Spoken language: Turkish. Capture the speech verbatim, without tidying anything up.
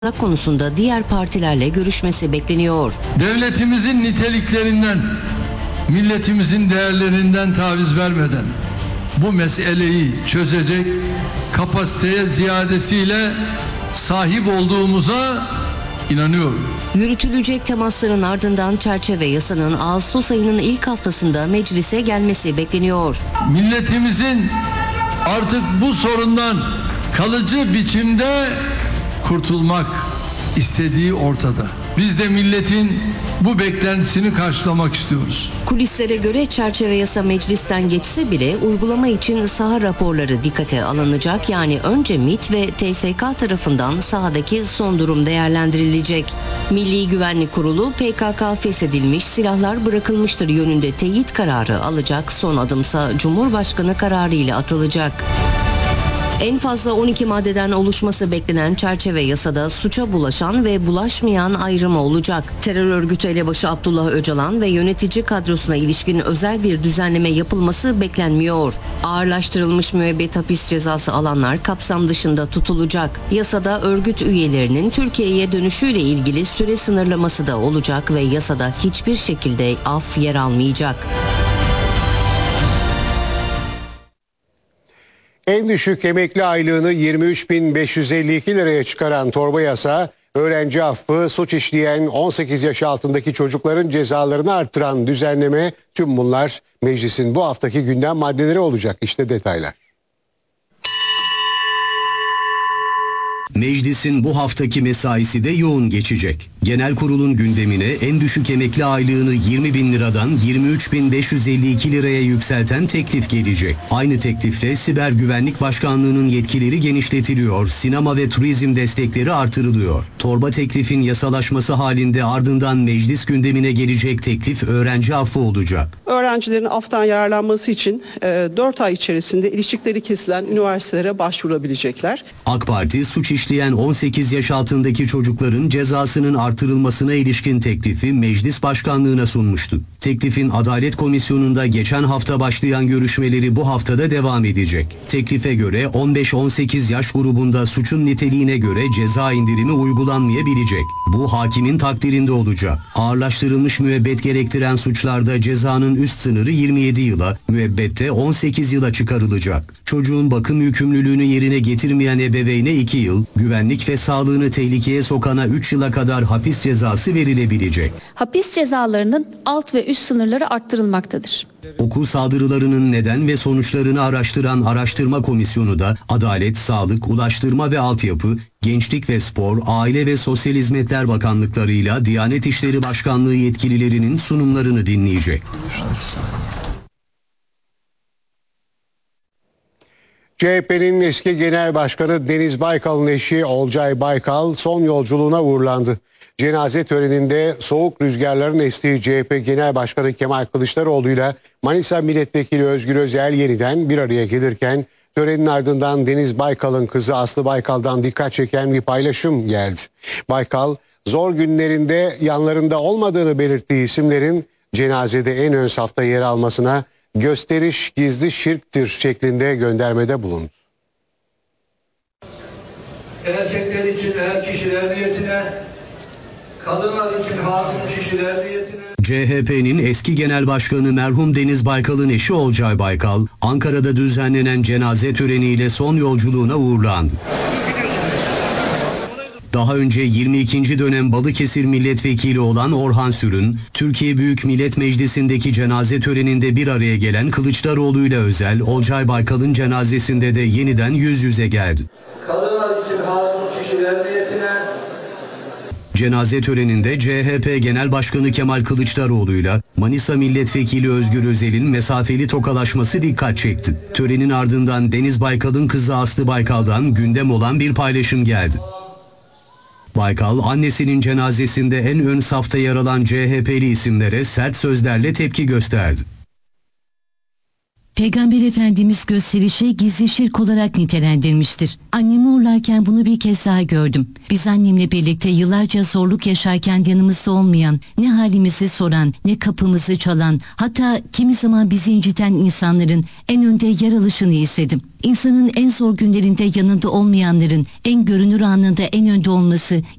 konusunda diğer partilerle görüşmesi bekleniyor. Devletimizin niteliklerinden, milletimizin değerlerinden taviz vermeden bu meseleyi çözecek kapasiteye ziyadesiyle sahip olduğumuza inanıyorum. Yürütülecek temasların ardından çerçeve yasanın Ağustos ayının ilk haftasında meclise gelmesi bekleniyor. Milletimizin artık bu sorundan kalıcı biçimde kurtulmak istediği ortada. Biz de milletin bu beklentisini karşılamak istiyoruz. Kulislere göre çerçeve yasa meclisten geçse bile uygulama için saha raporları dikkate alınacak. Yani önce MİT ve T S K tarafından sahadaki son durum değerlendirilecek. Milli Güvenlik Kurulu P K K feshedilmiş, silahlar bırakılmıştır yönünde teyit kararı alacak. Son adımsa Cumhurbaşkanı kararı ile atılacak. En fazla on iki maddeden oluşması beklenen çerçeve yasada suça bulaşan ve bulaşmayan ayrımı olacak. Terör örgütü elebaşı Abdullah Öcalan ve yönetici kadrosuna ilişkin özel bir düzenleme yapılması beklenmiyor. Ağırlaştırılmış müebbet hapis cezası alanlar kapsam dışında tutulacak. Yasada örgüt üyelerinin Türkiye'ye dönüşüyle ilgili süre sınırlaması da olacak ve yasada hiçbir şekilde af yer almayacak. En düşük emekli aylığını yirmi üç bin beş yüz elli iki liraya çıkaran torba yasa, öğrenci affı, suç işleyen on sekiz yaş altındaki çocukların cezalarını arttıran düzenleme, tüm bunlar meclisin bu haftaki gündem maddeleri olacak. İşte detaylar. Meclisin bu haftaki mesaisi de yoğun geçecek. Genel kurulun gündemine en düşük emekli aylığını yirmi bin liradan yirmi üç bin beş yüz elli iki liraya yükselten teklif gelecek. Aynı teklifle Siber Güvenlik Başkanlığı'nın yetkileri genişletiliyor, sinema ve turizm destekleri artırılıyor. Torba teklifin yasalaşması halinde ardından meclis gündemine gelecek teklif öğrenci affı olacak. Öğrencilerin aftan yararlanması için dört ay içerisinde ilişkileri kesilen üniversitelere başvurabilecekler. AK Parti suç işleyen on sekiz yaş altındaki çocukların cezasının artırılmasına ilişkin teklifi Meclis Başkanlığı'na sunmuştu. Teklifin Adalet Komisyonu'nda geçen hafta başlayan görüşmeleri bu haftada devam edecek. Teklife göre on beş on sekiz yaş grubunda suçun niteliğine göre ceza indirimi uygulanmayabilecek. Bu hakimin takdirinde olacak. Ağırlaştırılmış müebbet gerektiren suçlarda cezanın üst sınırı yirmi yedi yıla, müebbette on sekiz yıla çıkarılacak. Çocuğun bakım yükümlülüğünü yerine getirmeyen ebeveyne iki yıl, güvenlik ve sağlığını tehlikeye sokana üç yıla kadar hapis cezası verilebilecek. Hapis cezalarının alt ve üst sınırları arttırılmaktadır. Okul saldırılarının neden ve sonuçlarını araştıran araştırma komisyonu da Adalet, Sağlık, Ulaştırma ve Altyapı, Gençlik ve Spor, Aile ve Sosyal Hizmetler Bakanlıklarıyla Diyanet İşleri Başkanlığı yetkililerinin sunumlarını dinleyecek. C H P'nin eski genel başkanı Deniz Baykal'ın eşi Olcay Baykal son yolculuğuna uğurlandı. Cenaze töreninde soğuk rüzgarların estiği C H P Genel Başkanı Kemal Kılıçdaroğlu ile Manisa Milletvekili Özgür Özel yeniden bir araya gelirken törenin ardından Deniz Baykal'ın kızı Aslı Baykal'dan dikkat çeken bir paylaşım geldi. Baykal, zor günlerinde yanlarında olmadığını belirttiği isimlerin cenazede en ön safta yer almasına gösteriş gizli şirktir şeklinde göndermede bulundu. Erkekler için er kişiler niyetine, kadınlar için hatun kişiler niyetine. C H P'nin eski genel başkanı merhum Deniz Baykal'ın eşi Olcay Baykal, Ankara'da düzenlenen cenaze töreniyle son yolculuğuna uğurlandı. Daha önce yirmi ikinci dönem Balıkesir milletvekili olan Orhan Sürün, Türkiye Büyük Millet Meclisi'ndeki cenaze töreninde bir araya gelen Kılıçdaroğlu ile Özel, Olcay Baykal'ın cenazesinde de yeniden yüz yüze geldi. Kadınlar için hatun kişiler niyetine. Cenaze töreninde C H P Genel Başkanı Kemal Kılıçdaroğlu ile Manisa Milletvekili Özgür Özel'in mesafeli tokalaşması dikkat çekti. Törenin ardından Deniz Baykal'ın kızı Aslı Baykal'dan gündem olan bir paylaşım geldi. Baykal, annesinin cenazesinde en ön safta yer alan C H P'li isimlere sert sözlerle tepki gösterdi. Peygamber Efendimiz gösterişi gizli şirk olarak nitelendirmiştir. Annemi uğurlarken bunu bir kez daha gördüm. Biz annemle birlikte yıllarca zorluk yaşarken yanımızda olmayan, ne halimizi soran, ne kapımızı çalan, hatta kimi zaman bizi inciten insanların en önde yer alışını izledim. İnsanın en zor günlerinde yanında olmayanların en görünür anında en önde olması